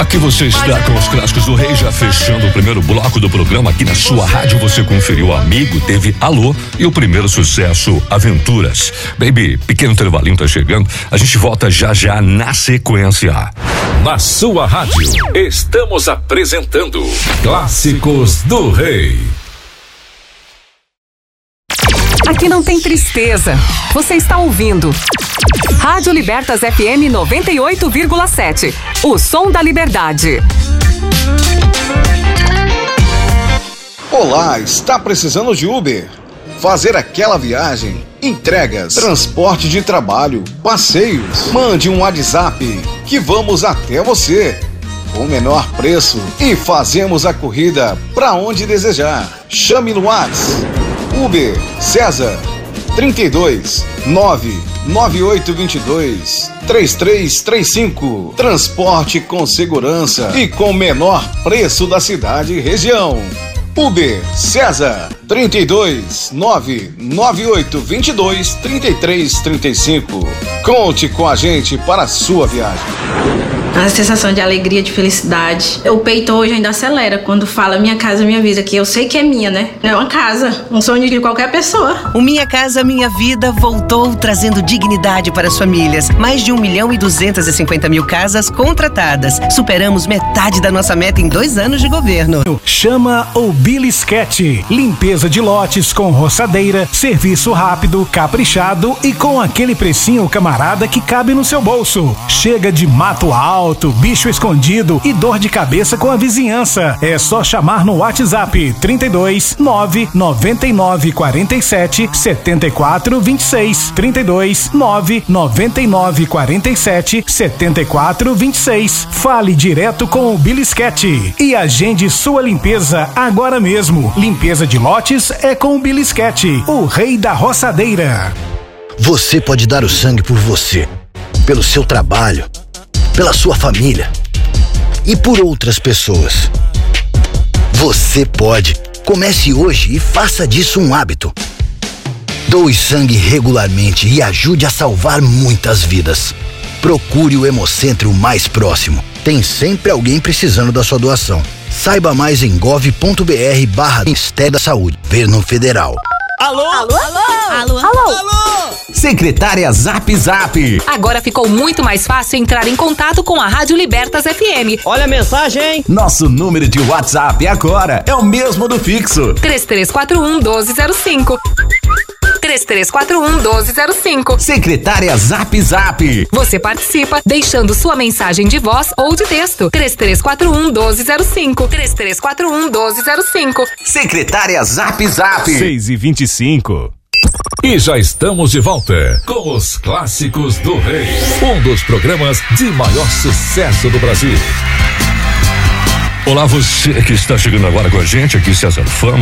Aqui você está com os clássicos do Rei, já fechando o primeiro bloco do programa. Aqui na sua rádio você conferiu Amigo, teve Alô e o primeiro sucesso, Aventuras. Baby, pequeno intervalinho tá chegando, a gente volta já já na sequência. Na sua rádio, estamos apresentando Clássicos do Rei. Aqui não tem tristeza. Você está ouvindo Rádio Libertas FM 98,7. O som da liberdade. Olá, está precisando de Uber? Fazer aquela viagem, entregas, transporte de trabalho, passeios. Mande um WhatsApp que vamos até você com o menor preço e fazemos a corrida para onde desejar. Chame no WhatsApp. Uber César 32 99822 3335. Transporte com segurança e com menor preço da cidade e região. Uber César 32 99822 3335. Conte com a gente para a sua viagem. A sensação de alegria, de felicidade. O peito hoje ainda acelera quando fala Minha Casa Minha Vida, que eu sei que é minha, né? É uma casa, um sonho de qualquer pessoa. O Minha Casa Minha Vida voltou trazendo dignidade para as famílias. Mais de 1.250.000 casas contratadas. Superamos metade da nossa meta em 2 anos de governo. Chama o Bilisquete. Limpeza de lotes com roçadeira, serviço rápido, caprichado e com aquele precinho camarada que cabe no seu bolso. Chega de mato alto, bicho escondido e dor de cabeça com a vizinhança. É só chamar no WhatsApp 32 999 47 74 26. 32 999 47 74 26. Fale direto com o Bilisquete e agende sua limpeza agora mesmo. Limpeza de lotes é com o Bilisquete, o rei da roçadeira. Você pode dar o sangue por você, pelo seu trabalho, pela sua família e por outras pessoas. Você pode. Comece hoje e faça disso um hábito. Doe sangue regularmente e ajude a salvar muitas vidas. Procure o Hemocentro mais próximo. Tem sempre alguém precisando da sua doação. Saiba mais em gov.br/Ministério da Saúde, Governo Federal. Alô? Alô? Alô? Alô? Alô? Secretária Zap Zap. Agora ficou muito mais fácil entrar em contato com a Rádio Libertas FM. Olha a mensagem, hein? Nosso número de WhatsApp agora é o mesmo do fixo. 3341-1205. 3341-1205. Secretária Zap Zap. Você participa deixando sua mensagem de voz ou de texto. 3341-1205. 3341-1205. Secretária Zap Zap. 6h25. E já estamos de volta com os Clássicos do Rei, um dos programas de maior sucesso do Brasil. Olá, você que está chegando agora com a gente, aqui César Fama.